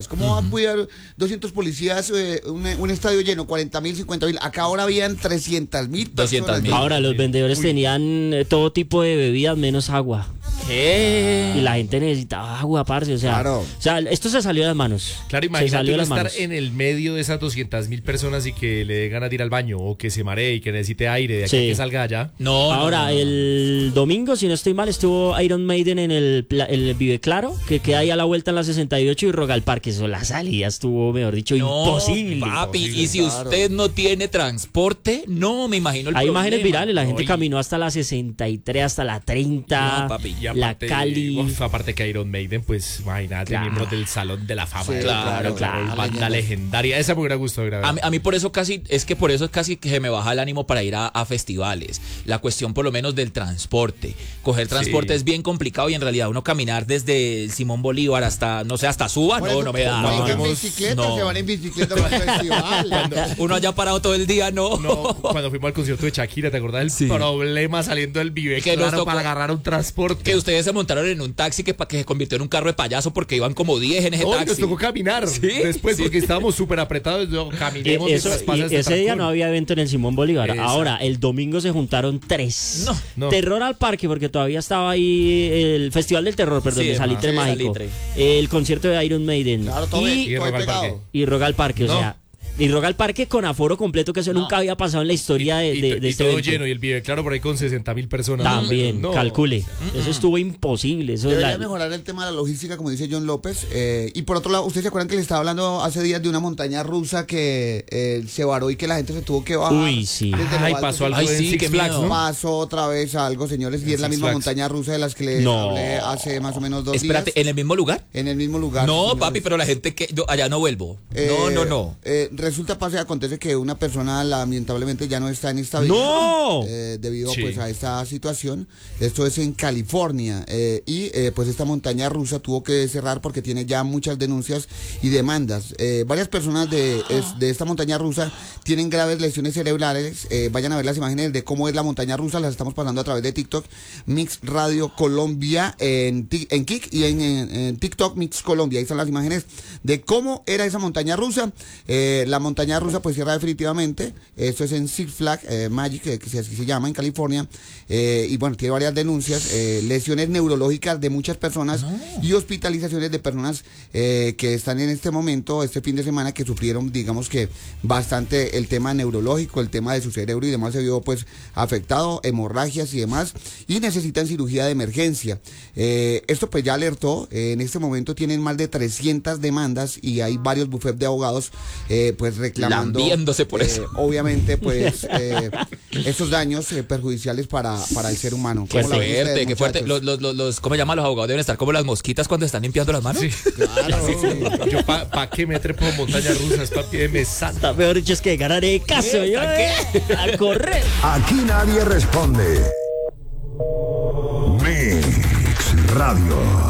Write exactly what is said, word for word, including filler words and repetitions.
policías. ¿Cómo uh-huh. va a cuidar doscientos policías eh, un, un estadio lleno, cuarenta mil, cincuenta mil? Acá ahora habían trescientas mil personas. Ahora los vendedores Uy. tenían eh, todo tipo de bebidas menos agua. ¿Qué? Y la gente necesitaba agua, parce, o sea, claro. o sea, esto se salió de las manos. Claro, imagínate uno estar en el medio de esas doscientas mil personas y que le dé ganas de ir al baño o que se maree y que necesite aire de aquí sí. que salga allá. No, ahora, no, no, no. el domingo, si no estoy mal, estuvo Iron Maiden en el, el Vive Claro, que queda ahí a la vuelta en la sesenta y ocho y Rogal Parque. Eso, la salida estuvo, mejor dicho, no, imposible. Papi, imposible, y si claro. usted no tiene transporte, no me imagino el Hay problema. imágenes virales, la gente Oye. caminó hasta la sesenta y tres, hasta la treinta, no, papi, y aparte, la Cali. Uf, aparte que Iron Maiden, pues imagínate, claro. miembros del Salón de la Fama. Sí, de claro, claro, claro. Banda legendaria. Esa me hubiera gustado grabar. A mí, a mí por eso casi, es que por eso casi que me baja el ánimo para ir a, a festivales. La cuestión por lo menos del transporte. Coger transporte sí. es bien complicado y en realidad uno caminar desde el Simón Bolívar hasta, no sé, hasta Suba, bueno, no, no me da. No, no, en bicicleta, no. se van en bicicleta para el festival. Cuando uno haya parado todo el día, no. No, cuando fuimos al concierto de Shakira, ¿te acordás del sí. problema saliendo del Vive que Claro para agarrar un transporte? Que ustedes se montaron en un taxi que, que se convirtió en un carro de payaso porque iban como diez en ese no, taxi. Nos tocó caminar ¿Sí? después sí. porque estábamos súper apretados. No, caminemos. Y eso, y ese trancón. día no había evento en el Simón Bolívar. Esa. Ahora, el domingo se juntaron tres. No, no. Terror al Parque, porque todavía estaba ahí el Festival del Terror, perdón, sí, de Salitre sí, Mágico. Salitre. El concierto de Iron Maiden. Claro, todo y, y, y Rogal Parque. Y Rogal Parque, no. o sea. Y Rogal Parque con aforo completo, que eso no. nunca había pasado en la historia de, y, de, y, de y este todo evento. lleno, y el Vive Claro por ahí con sesenta mil personas. También, no. calcule. Mm-mm. Eso estuvo imposible. Eso Debería la... mejorar el tema de la logística, como dice John López. Eh, y por otro lado, ¿ustedes se acuerdan que le estaba hablando hace días de una montaña rusa que eh, se varó y que la gente se tuvo que bajar? Uy, sí. Ay, pasó algo Ay, en sí, Six Flags, ¿no? Pasó otra vez algo, señores, y es la misma Flags. montaña rusa de las que les no. hablé hace más o menos dos Espérate, días. ¿en el mismo lugar? En el mismo lugar. No, señores. papi, pero la gente que... Yo, allá no vuelvo. Eh, no, no, no. Eh, resulta, pasa y acontece que una persona lamentablemente ya no está en esta vida. ¡No! Eh, debido sí. pues a esta situación. Esto es en California. Eh, y eh, pues esta montaña rusa tuvo que cerrar porque tiene ya muchas denuncias y demandas. Eh, varias personas de, es, de esta montaña rusa tienen graves lesiones cerebrales. Eh, vayan a ver las imágenes de cómo es la montaña rusa. Las estamos pasando a través de TikTok. Mix Radio Colombia en, en Kik y en, en, en TikTok Mix Colombia. Ahí están las imágenes de cómo era esa montaña rusa. Eh, la montaña rusa pues cierra definitivamente. Esto es en Six Flags eh, Magic, eh, que así se llama, en California. Eh, y bueno, tiene varias denuncias, eh, lesiones neurológicas de muchas personas no. y hospitalizaciones de personas eh, que están en este momento, este fin de semana, que sufrieron, digamos que bastante el tema neurológico, el tema de su cerebro y demás se vio pues afectado, hemorragias y demás, y necesitan cirugía de emergencia. Eh, esto pues ya alertó, eh, en este momento tienen más de trescientas demandas y hay varios bufetes de abogados eh, pues reclamando. Lambiéndose por eh, eso. Obviamente pues eh, esos daños eh, perjudiciales para, para el ser humano. Qué fuerte, ustedes, qué fuerte. Los, los, los, ¿cómo se llama? Los abogados deben estar como las mosquitas cuando están limpiando las manos. Sí. Claro. Sí. Yo pa, pa qué me trepo montañas rusas, papi, me santa. Mejor dicho es que ganaré caso, yo eh, a correr. Aquí nadie responde. Mix Radio.